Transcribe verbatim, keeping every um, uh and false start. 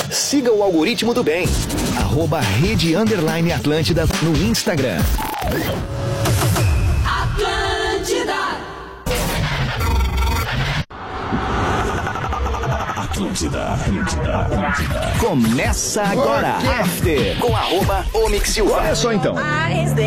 Siga o algoritmo do bem. Arroba Rede Underline Atlântida no Instagram. Atlântida. Atlântida, Atlântida, Atlântida. Começa agora. After com arroba Omix Silva. Olha só então.